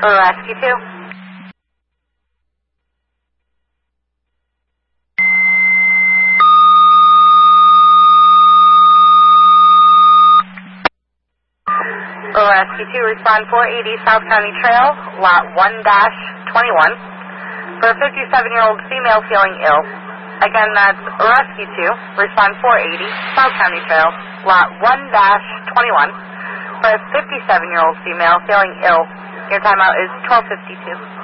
Rescue 2. Rescue 2, respond 480 South County Trail, lot 1-21, for a 57-year-old female feeling ill. Again, that's Rescue 2, respond 480 South County Trail, lot 1-21, for a 57-year-old female feeling ill. Your timeout is 12:52.